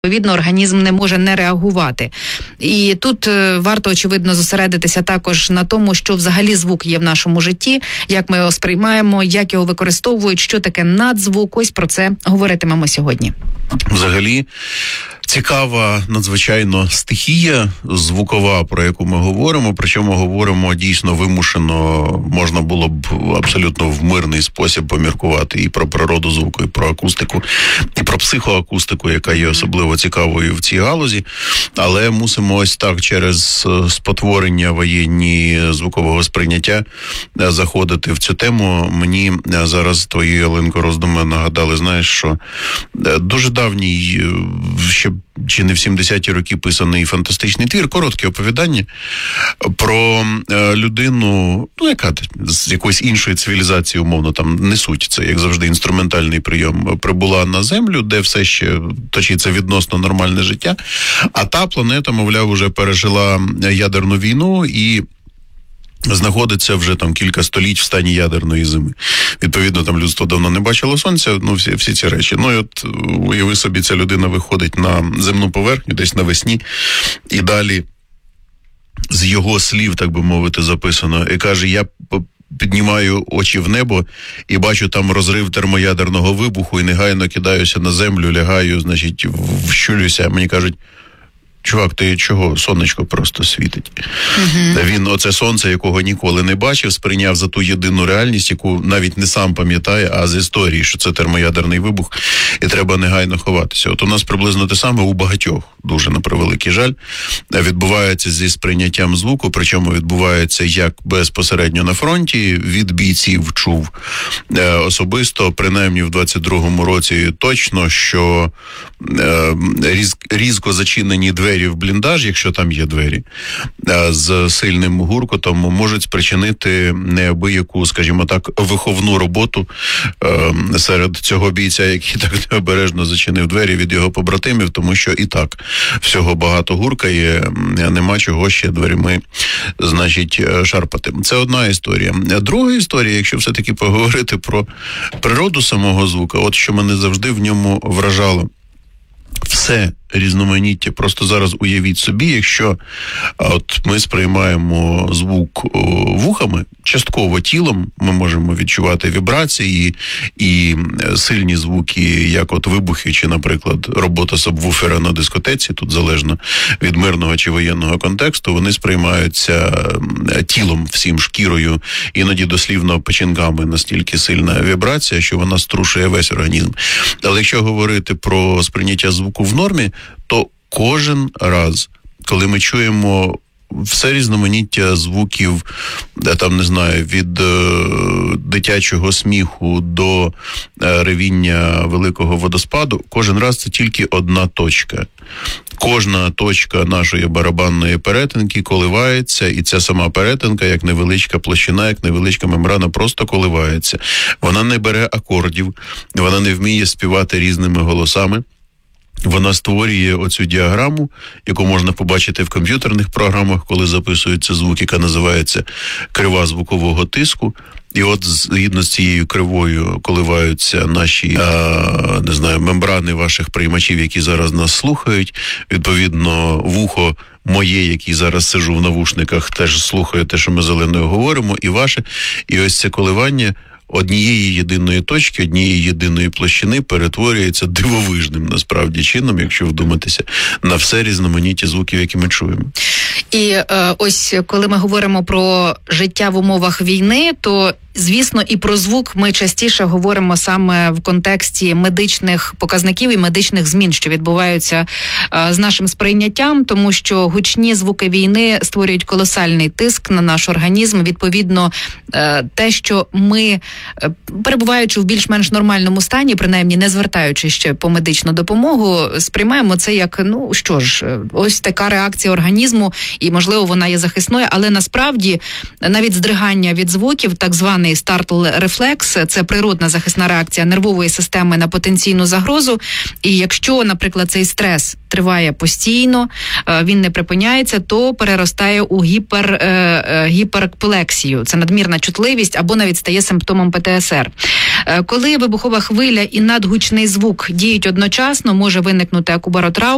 Відповідно, організм не може не реагувати. І тут варто, очевидно, зосередитися також на тому, що взагалі звук є в нашому житті, як ми його сприймаємо, як його використовують, що таке надзвук. Ось про це говоритимемо сьогодні. Взагалі, цікава надзвичайно стихія звукова, про яку ми говоримо, причому говоримо дійсно вимушено, можна було б абсолютно в мирний спосіб поміркувати і про природу звуку, і про акустику, і про психоакустику, яка є особливо цікавою в цій галузі, але мусимо ось так через спотворення воєнні звукового сприйняття заходити в цю тему. Мені зараз твої, Оленко, роздуми нагадали, знаєш, що дуже давній, ще чи не в 70-ті роки писаний фантастичний твір, коротке оповідання про людину, яка з якоїсь іншої цивілізації, умовно, там не суть, це, як завжди, інструментальний прийом, прибула на Землю, де все ще точиться відносно нормальне життя, а та планета, мовляв, уже пережила ядерну війну і знаходиться вже там кілька століть в стані ядерної зими. Відповідно, там людство давно не бачило сонця, всі ці речі. І от уяви собі, ця людина виходить на земну поверхню десь навесні, і далі з його слів, так би мовити, записано, і каже: я піднімаю очі в небо і бачу там розрив термоядерного вибуху, і негайно кидаюся на землю, лягаю, значить, вщулюся. Мені кажуть: чувак, ти чого? Сонечко просто світить. Він оце сонце, якого ніколи не бачив, сприйняв за ту єдину реальність, яку навіть не сам пам'ятає, а з історії, що це термоядерний вибух, і треба негайно ховатися. От у нас приблизно те саме у багатьох, дуже на превеликий жаль, відбувається зі сприйняттям звуку, причому відбувається як безпосередньо на фронті, від бійців чув особисто, принаймні в 22-му році точно, що різко зачинені двері в бліндаж, якщо там є двері, з сильним гуркотом можуть спричинити неабияку, скажімо так, виховну роботу серед цього бійця, який так необережно зачинив двері, від його побратимів, тому що і так всього багато гуркає, нема чого ще дверима, значить, шарпати. Це одна історія. Друга історія, якщо все-таки поговорити про природу самого звука, от що мене завжди в ньому вражало. Все різноманіття. Просто зараз уявіть собі, якщо от ми сприймаємо звук вухами, частково тілом, ми можемо відчувати вібрації і сильні звуки, як от вибухи, чи, наприклад, робота сабвуфера на дискотеці, тут залежно від мирного чи воєнного контексту, вони сприймаються тілом, всім, шкірою, іноді дослівно печінками, настільки сильна вібрація, що вона струшує весь організм. Але якщо говорити про сприйняття звуку в нормі, то кожен раз, коли ми чуємо все різноманіття звуків, там, не знаю, від дитячого сміху до ревіння великого водоспаду, кожен раз це тільки одна точка. Кожна точка нашої барабанної перетинки коливається, і ця сама перетинка, як невеличка площина, як невеличка мембрана, просто коливається. Вона не бере акордів, вона не вміє співати різними голосами. Вона створює оцю діаграму, яку можна побачити в комп'ютерних програмах, коли записується звук, яка називається крива звукового тиску. І от згідно з цією кривою коливаються наші, не знаю, мембрани ваших приймачів, які зараз нас слухають. Відповідно, вухо моє, який зараз сижу в навушниках, теж слухає те, що ми з Оленою говоримо, і ваше. І ось це коливання однієї єдиної точки, однієї єдиної площини перетворюється дивовижним, насправді, чином, якщо вдуматися, на все різноманіття звуків, які ми чуємо. І ось, коли ми говоримо про життя в умовах війни, то, звісно, і про звук ми частіше говоримо саме в контексті медичних показників і медичних змін, що відбуваються з нашим сприйняттям, тому що гучні звуки війни створюють колосальний тиск на наш організм. Відповідно, те, що ми, перебуваючи в більш-менш нормальному стані, принаймні не звертаючи ще по медичну допомогу, сприймаємо це як, ось така реакція організму, і, можливо, вона є захисною, але насправді навіть здригання від звуків, так званий стартл-рефлекс, це природна захисна реакція нервової системи на потенційну загрозу, і якщо, наприклад, цей стрес триває постійно, він не припиняється, то переростає у гіперплексію. Це надмірна чутливість або навіть стає симптомом ПТСР. Коли вибухова хвиля і надгучний звук діють одночасно, може виникнути акубаротравма,